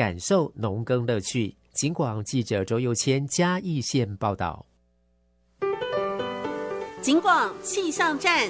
感受农耕乐趣。警广记者周佑谦嘉义县报道。 警广气象站。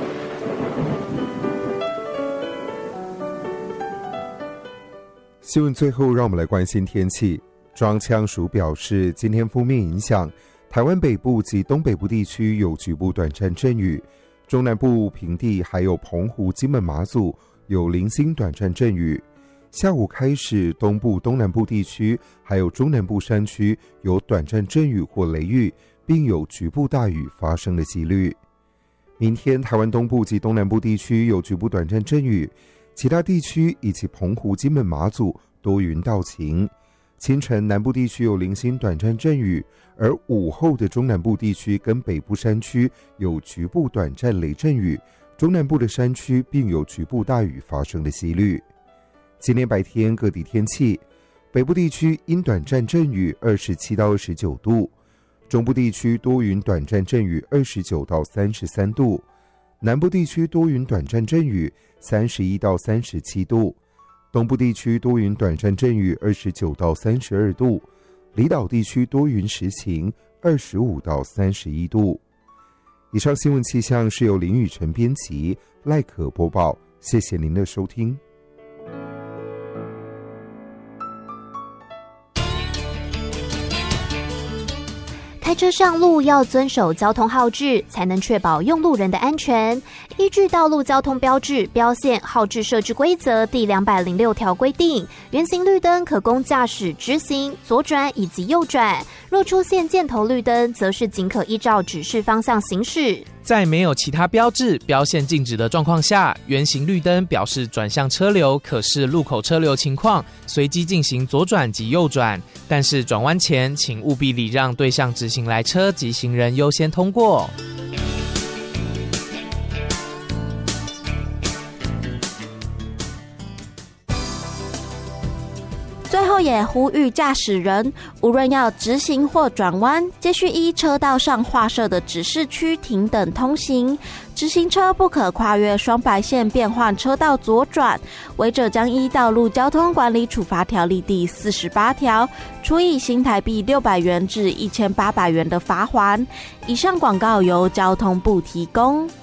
新闻最后，让我们来关心天气。中央气象署表示，今天锋面影响台湾北部及东北部地区有局部短暂阵雨，中南部平地还有澎湖、金门、马祖有零星短暂阵雨。下午开始，东部、东南部地区还有中南部山区有短暂阵雨或雷雨，并有局部大雨发生的几率。明天，台湾东部及东南部地区有局部短暂阵雨，其他地区以及澎湖、金门、马祖多云到晴。清晨南部地区有零星短暂阵雨，而午后的中南部地区跟北部山区有局部短暂雷阵雨，中南部的山区并有局部大雨发生的几率。今天白天各地天气，北部地区因短暂阵雨27到29度，中部地区多云短暂阵雨29到33度，南部地区多云短暂阵雨31到37度，东部地区多云短暂阵雨29到32度，离岛地区多云时晴25到31度。以上新闻气象是由林宇晨编辑，赖可播报，谢谢您的收听。 开车上路要遵守交通号志，才能确保用路人的安全。依据《道路交通标志标线号志设置规则》第206条规定，圆形绿灯可供驾驶直行、左转以及右转，若出现箭头绿灯，则是仅可依照指示方向行驶。 在没有其他标志标线禁止的状况下，圆形绿灯表示转向车流，可视路口车流情况，随机进行左转及右转。但是转弯前，请务必礼让对向直行来车及行人优先通过。 最后也呼吁驾驶人，无论要直行或转弯，皆需依车道上划设的指示区停等通行。直行车不可跨越双白线变换车道左转，违者将依《道路交通管理处罚条例》第48条，处以新台币600元至1800元的罚锾。以上广告由交通部提供。